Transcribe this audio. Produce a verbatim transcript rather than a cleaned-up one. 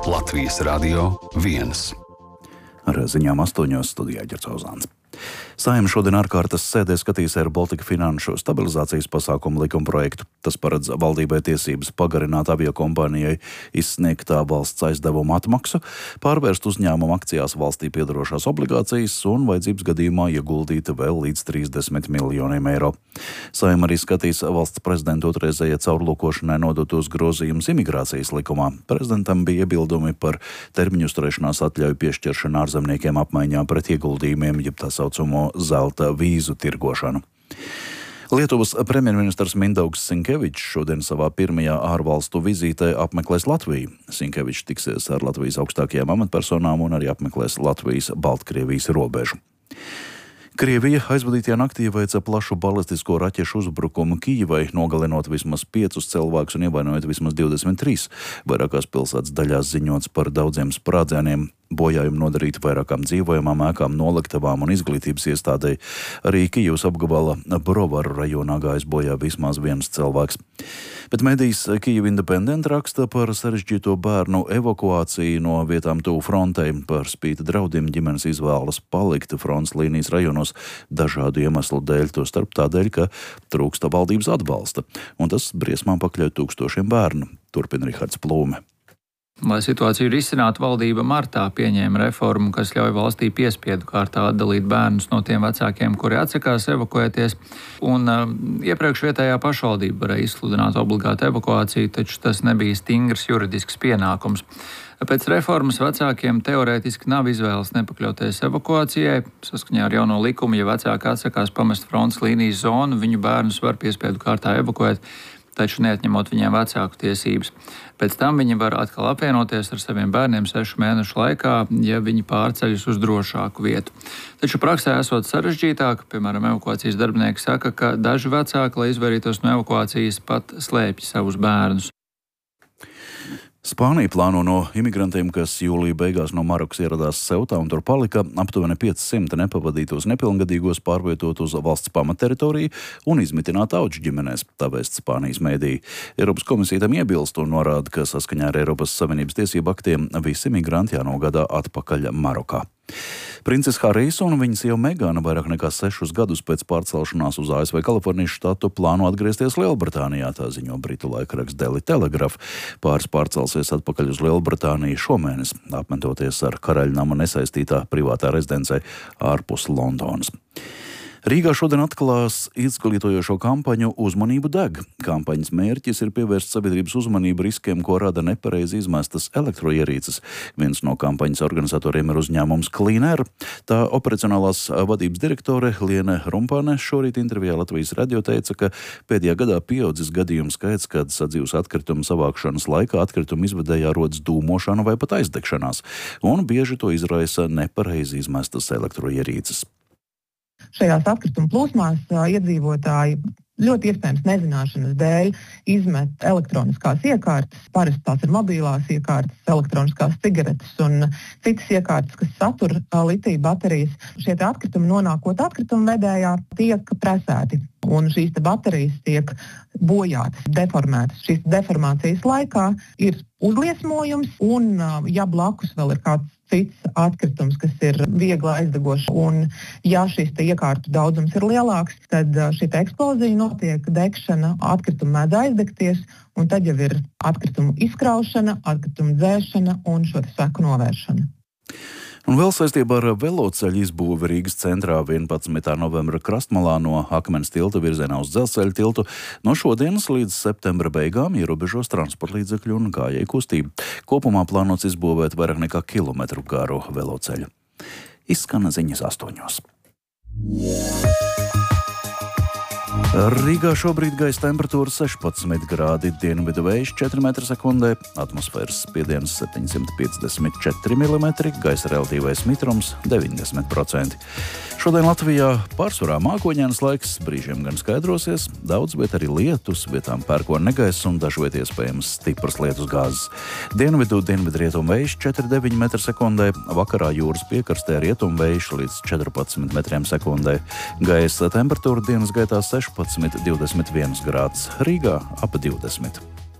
Latvijas Radio viens. Ar ziņām astoņos studijā Ģerts Ozāns. Saeima šodien ārkārtas sēdē skatīs Air Baltica finanšu stabilizācijas pasākumu likumprojektu. Tas paredz valdībai tiesības pagarināt aviokompānijai izsniegtā valsts aizdevuma atmaksu, pārvērst uzņēmumu akcijās valstī piedarošās obligācijas un vajadzības gadījumā ieguldīt vēl līdz trīsdesmit miljoniem eiro. Saeima arī skatīs valsts prezidenta otrreizējai caurlūkošanai nodotos grozījumus imigrācijas likumā. Prezidentam bija iebildumi par termiņu uzturēšanās atļauju piešķiršanu ārzemniekiem apmaiņā pret ieguldījumiem, jeb tā saucamo zelta vīzu tirgošanu. Lietuvas premjerministrs Mindaugs Sinkevičs šodien savā pirmajā ārvalstu vizītē apmeklēs Latviju. Sinkevičs tiksies ar Latvijas augstākajām amatpersonām un arī apmeklēs Latvijas-Baltkrievijas robežu. Krievija aizvadītajā naktī veica plašu balistisko raķešu uzbrukumu Kijivai, nogalinot vismaz piecus cilvēkus un ievainojot vismaz divdesmit trīs. Vairākās pilsētas daļās ziņots par daudziem sprādzieniem. Bojājumi nodarīti vairākām dzīvojamām ēkām, noliktavām un izglītības iestādei. Arī Kijivas apgabala Brovaru rajonā gājis bojā vismaz viens cilvēks. Bet medijs Kijava Independent raksta par sarežģīto bērnu evakuāciju no vietām tuvu frontei. Par spīti draudiem ģimenes izvēlas palikt frontes līnijas rajonos dažādu iemeslu dēļ, to starp tādēļ, ka trūksta valdības atbalsta. Un tas briesmām pakļauj tūkstošiem bērnu. Turpina Rihards Plūme. Lai situāciju risinātu, valdība martā pieņēma reformu, kas ļauj valstī piespiedu kārtā atdalīt bērnus no tiem vecākiem, kuri atsakās evakuēties. Un uh, iepriekš vietējā pašvaldība varēja izsludināt obligātu evakuāciju, taču tas nebija stingrs juridisks pienākums. Pēc reformas vecākiem teorētiski nav izvēles nepakļauties evakuācijai. Saskaņā ar jauno likumu, ja vecāki atsakās pamest frontes līnijas zonu, viņu bērnus var piespiedu kārtā evakuēt, taču neatņemot viņiem vecāku tiesības. Pēc tam viņi var atkal apvienoties ar saviem bērniem sešu mēnešu laikā, ja viņi pārceļas uz drošāku vietu. Taču praksē esot sarežģītāk, piemēram, evakuācijas darbinieki saka, ka daži vecāki, lai izvairītos no evakuācijas, pat slēpj savus bērnus. Spānija plāno no imigrantiem, kas jūlija beigās no Marokas ieradās Seutā un tur palika, aptuveni piecsimt nepavadītos nepilngadīgos pārvietot uz valsts pamatteritoriju un izmitināt auģu ģimenēs, tā vēst Spānijas mēdīji. Eiropas komisija tam iebilst un norāda, ka saskaņā ar Eiropas Savienības tiesību aktiem visi imigranti jānogādā atpakaļ Marokā. Princese Harijs un viņas sieva Megana vairāk nekā sešus gadus pēc pārcelšanās uz A S V Kalifornijas štatu plāno atgriezties Lielbritānijā, tā ziņo britu laikraksts Daily Telegraph. Pāris pārcelsies atpakaļ uz Lielbritāniju šomēnes, apmetoties ar karaļnama nesaistītā privātā rezidencē ārpus Londonas. Rīgā šodien atklās izglītojošo kampaņu Uzmanību deg. Kampaņas mērķis ir pievērst sabiedrības uzmanību riskiem, ko rada nepareizi izmestas elektroierīces. Viens no kampaņas organizatoriem ir uzņēmums Clean Air. Tā operacionālās vadības direktore Liene Rumpāne šorīt intervijā Latvijas radio teica, ka pēdējā gadā pieaudzis gadījumu skaits, kad sadzīves atkritumu savākšanas laikā atkritumu izvedējā rodas dūmošana vai pat aizdegšanās, un bieži to izraisa nepareizi izmestas elektroierīces. Šajās atkrituma plūsmās iedzīvotāji ļoti iespējams nezināšanas dēļ izmet elektroniskās iekārtas, parasti tās ir mobilās iekārtas, elektroniskās cigaretes un citas iekārtas, kas satur litija baterijas. Šie atkritumi nonākot atkrituma vedējā tiek presēti. Un šīs baterijas tiek bojātas, deformētas. Šīs deformācijas laikā ir uzliesmojums, un ja blakus vēl ir kāds cits atkritums, kas ir viegli aizdegošs, un ja šīs iekārtu daudzums ir lielāks, tad šī eksplozija notiek, degšana, atkritumi mēdz aizdegties, un tad jau ir atkritumu izkraušana, atkritumu dzēšana un šo seku novēršana. Un vēl saistībā ar veloceļu izbūvi Rīgas centrā vienpadsmitā novembra krastmalā no Akmens tilta virzienā uz Dzelzceļa tiltu no šodienas līdz septembra beigām ierobežos transportlīdzekļu un gājēju kustību. Kopumā plānots izbūvēt vairāk nekā kilometru garu veloceļu. Izskan ziņas astoņos. Rīgā šobrīd gaisa temperatūra sešpadsmit grādi, dienvidu vējš četri metri sekundē, atmosfēras spiediens septiņsimt piecdesmit četri milimetri, gaisa relatīvais mitrums deviņdesmit procenti. Šodien Latvijā pārsvarā mākoņains laiks, brīžiem gan skaidrosies, daudz viet arī lietus, vietām pērkona negaiss un dažviet iespējams stipras lietus gāzes. Dienvidu, dienvidrietumu vējš četri deviņi metri sekundē, vakarā jūras piekrastē rietumu vējš līdz četrpadsmit metriem sekundē. Gaisa temperatūra dienas gaitā sešpadsmit, divdesmit viens grāds, Rīgā ap divdesmit.